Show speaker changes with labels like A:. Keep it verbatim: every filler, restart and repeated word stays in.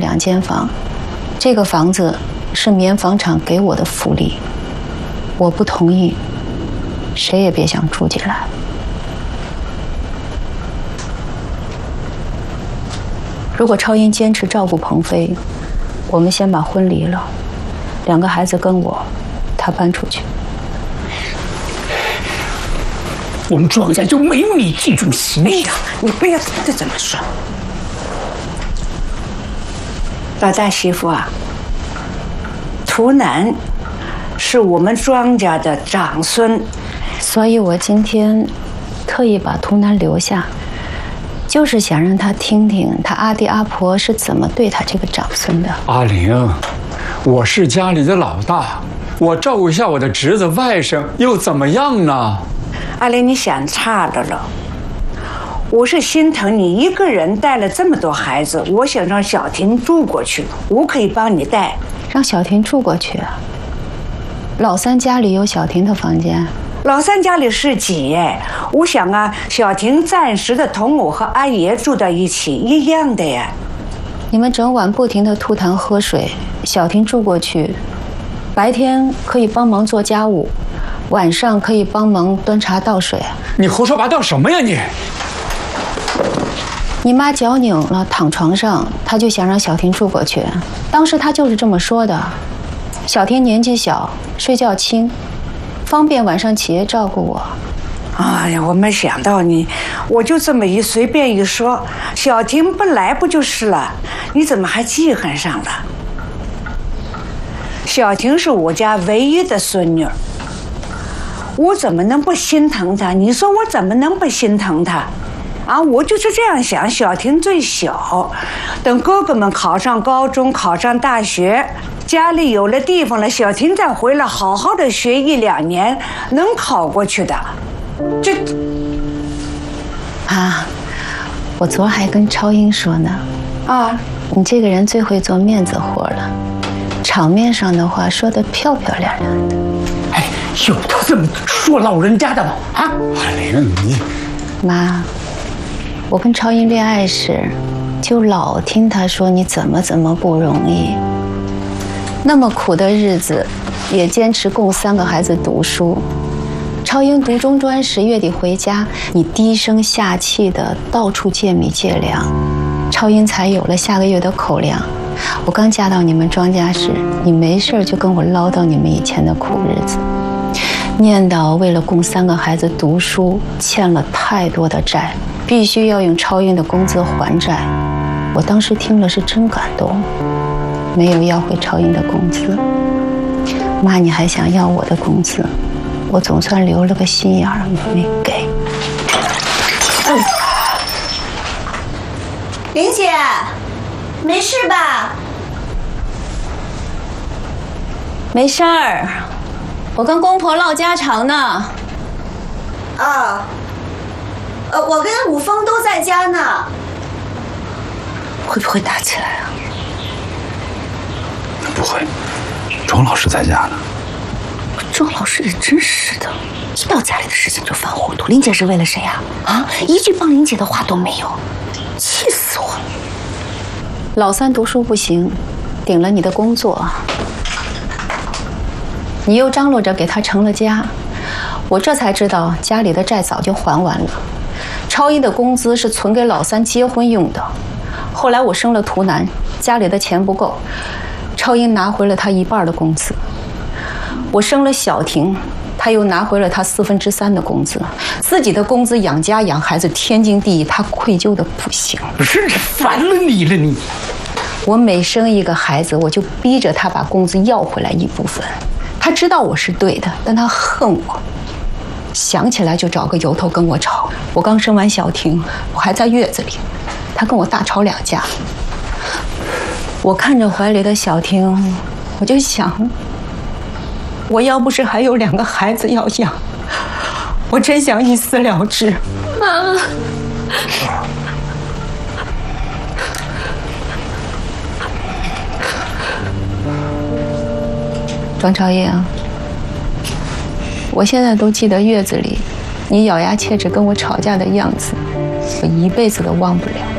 A: 两间房，这个房子是棉纺厂给我的福利，我不同意，谁也别想住进来。如果超英坚持照顾鹏飞，我们先把婚离了，两个孩子跟我，他搬出去。
B: 我们庄家就没有你这种心。
C: 哎呀，你不要再这么说。老大媳妇啊，图南是我们庄家的长孙，
A: 所以我今天特意把图南留下，就是想让他听听他阿弟阿婆是怎么对他这个长孙的。
B: 阿玲，我是家里的老大，我照顾一下我的侄子外甥又怎么样呢？
C: 阿玲，你想差了了。我是心疼你一个人带了这么多孩子，我想让小婷住过去，我可以帮你带。
A: 让小婷住过去啊？老三家里有小婷的房间？
C: 老三家里是挤哎，我想啊，小婷暂时的同我和阿爷住在一起一样的呀。
A: 你们整晚不停的吐痰喝水，小婷住过去，白天可以帮忙做家务，晚上可以帮忙端茶倒水。
B: 你胡说八道什么呀你？
A: 你妈脚拧了，躺床上，她就想让小婷住过去。当时她就是这么说的。小婷年纪小，睡觉轻，方便晚上起夜照顾我。
C: 哎呀，我没想到你，我就这么一随便一说，小婷不来不就是了？你怎么还记恨上了？小婷是我家唯一的孙女，我怎么能不心疼她？你说我怎么能不心疼她？啊，我就是这样想，小婷最小，等哥哥们考上高中，考上大学，家里有了地方了，小婷再回来好好的学一两年，能考过去的。这
A: 啊，我昨儿还跟超英说呢，
C: 啊，
A: 你这个人最会做面子活了，场面上的话说得漂漂亮亮的。
B: 哎，有他这么说老人家的吗？啊，阿玲，你
A: 妈，我跟超英恋爱时，就老听他说你怎么怎么不容易，那么苦的日子，也坚持供三个孩子读书。超英读中专时，月底回家，你低声下气的到处借米借粮，超英才有了下个月的口粮。我刚嫁到你们庄家时，你没事就跟我唠叨你们以前的苦日子，念叨为了供三个孩子读书欠了太多的债，必须要用超英的工资还债。我当时听了是真感动，没有要回超英的工资。妈，你还想要我的工资？我总算留了个心眼儿，没给。
D: 嗯、玲姐，没事吧？
A: 没事儿，我跟公婆唠家常呢。
D: 啊，呃，我跟武峰都在家呢。
A: 会不会打起来啊？
E: 不会，庄老师在家呢。
D: 庄老师也真是的，一到家里的事情就犯糊涂。林姐是为了谁啊？啊，一句帮林姐的话都没有，气死我了！
A: 老三读书不行，顶了你的工作，你又张罗着给他成了家，我这才知道家里的债早就还完了。超英的工资是存给老三结婚用的，后来我生了图南，家里的钱不够，超英拿回了他一半的工资。我生了小婷，他又拿回了他四分之三的工资，自己的工资养家养孩子天经地义，他愧疚的不行。
B: 不是烦了你了你！
A: 我每生一个孩子，我就逼着他把工资要回来一部分。他知道我是对的，但他恨我，想起来就找个由头跟我吵。我刚生完小婷，我还在月子里，他跟我大吵两架。我看着怀里的小婷，我就想，我要不是还有两个孩子要养，我真想一死了之。
D: 妈，
A: 庄超英，我现在都记得月子里你咬牙切齿跟我吵架的样子，我一辈子都忘不了。